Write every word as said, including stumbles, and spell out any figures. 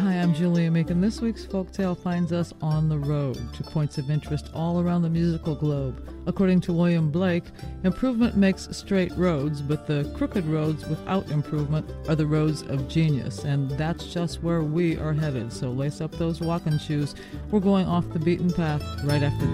Hi, I'm Julia Meek, and this week's Folktale finds us on the road to points of interest all around the musical globe. According to William Blake, improvement makes straight roads, but the crooked roads without improvement are the roads of genius, and that's just where we are headed. So lace up those walking shoes. We're going off the beaten path right after this.